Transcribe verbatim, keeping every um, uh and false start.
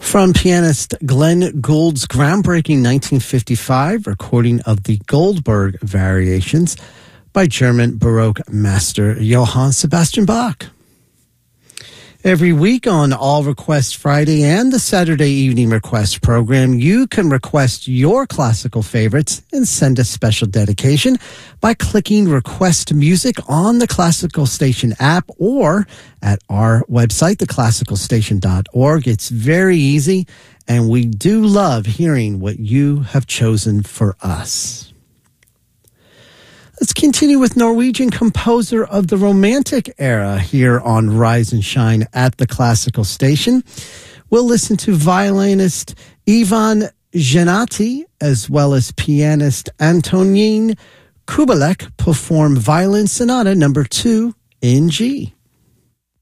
From pianist Glenn Gould's groundbreaking nineteen fifty-five recording of the Goldberg Variations by German Baroque master Johann Sebastian Bach. Every week on All Request Friday and the Saturday Evening Request program, you can request your classical favorites and send a special dedication by clicking Request Music on the Classical Station app or at our website, the classical station dot org. It's very easy, and we do love hearing what you have chosen for us. Let's continue with Norwegian composer of the Romantic era here on Rise and Shine at the Classical Station. We'll listen to violinist Ivan Genati as well as pianist Antonín Kubelek perform Violin Sonata number two in G.